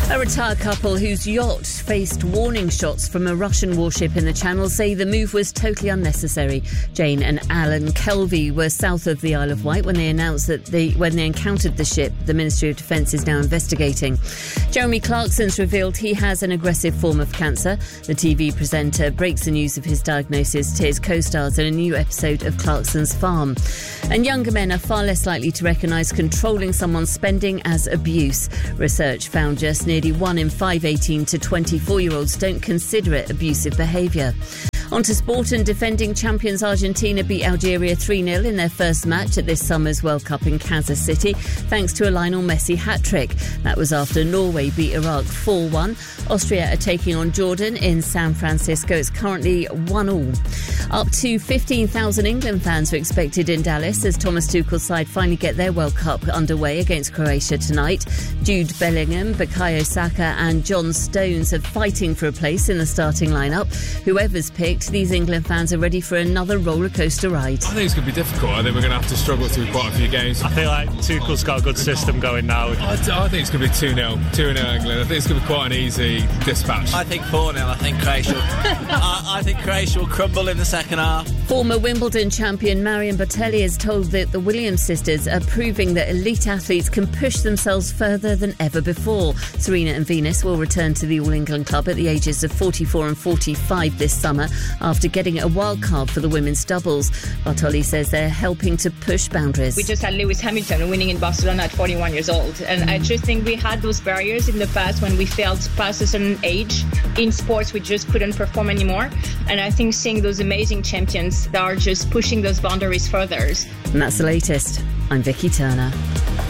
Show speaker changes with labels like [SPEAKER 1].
[SPEAKER 1] A retired couple whose yacht faced warning shots from a Russian warship in the Channel say the move was totally unnecessary. Jane and Alan Kelvey were south of the Isle of Wight when they announced that when they encountered the ship. The Ministry of Defence is now investigating. Jeremy Clarkson's revealed he has an aggressive form of cancer. The TV presenter breaks the news of his diagnosis to his co-stars in a new episode of Clarkson's Farm. And younger men are far less likely to recognise controlling someone's spending as abuse. Research found just nearly 1 in 5 18 to 24-year-olds don't consider it abusive behaviour. On to sport, and defending champions Argentina beat Algeria 3-0 in their first match at this summer's World Cup in Kansas City, thanks to a Lionel Messi hat-trick. That was after Norway beat Iraq 4-1. Austria are taking on Jordan in San Francisco. It's currently 1-1. Up to 15,000 England fans are expected in Dallas as Thomas Tuchel's side finally get their World Cup underway against Croatia tonight. Jude Bellingham, Bukayo Saka and John Stones are fighting for a place in the starting lineup. Whoever's picked, these England fans are ready for another rollercoaster ride.
[SPEAKER 2] I think it's going to be difficult. I think we're going to have to struggle through quite a few games.
[SPEAKER 3] I feel like Tuchel's got a good system going now.
[SPEAKER 2] I think it's going to be 2-0 England. I think it's going to be quite an easy dispatch.
[SPEAKER 4] I think 4-0. I think Croatia will crumble in the second half.
[SPEAKER 1] Former Wimbledon champion Marion Bartelli has told that the Williams sisters are proving that elite athletes can push themselves further than ever before. Serena and Venus will return to the All England Club at the ages of 44 and 45 this summer after getting a wild card for the women's doubles. Bartoli says they're helping to push boundaries.
[SPEAKER 5] We just had Lewis Hamilton winning in Barcelona at 41 years old. And I just think we had those barriers in the past when we felt past a certain age. In sports, we just couldn't perform anymore. And I think seeing those amazing champions that are just pushing those boundaries further.
[SPEAKER 1] And that's the latest. I'm Vicky Turner.